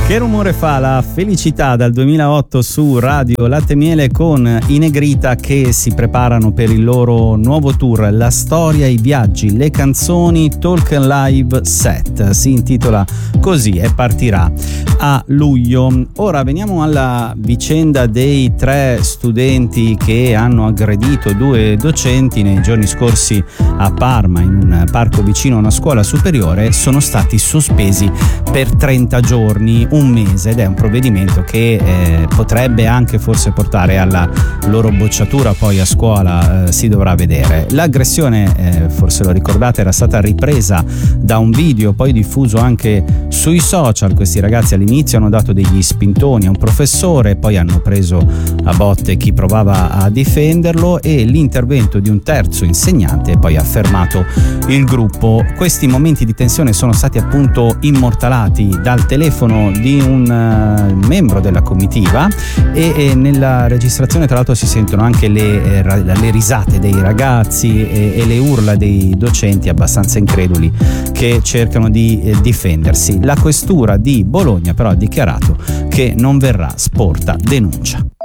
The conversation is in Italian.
Che rumore fa la felicità dal 2008 su Radio Latte Miele con i Negrita che si preparano per il loro nuovo tour, la storia, i viaggi, le canzoni, Talk Live Set, si intitola così e partirà a luglio. Ora veniamo alla vicenda dei 3 studenti che hanno aggredito 2 docenti nei giorni scorsi a Parma, in un parco vicino a una scuola superiore. Sono stati sospesi per 30 giorni, un mese, ed è un provvedimento che potrebbe anche forse portare alla loro bocciatura poi a scuola, si dovrà vedere. L'aggressione, forse lo ricordate, era stata ripresa da un video poi diffuso anche sui social. Questi ragazzi all'inizio hanno dato degli spintoni a un professore, poi hanno preso a botte chi provava a difenderlo e l'intervento di un terzo insegnante poi ha fermato il gruppo. Questi momenti di tensione sono stati appunto immortalati dal telefono di un membro della comitiva e nella registrazione tra l'altro si sentono anche le risate dei ragazzi e le urla dei docenti abbastanza increduli che cercano di difendersi. La questura di Bologna però ha dichiarato che non verrà sporta denuncia.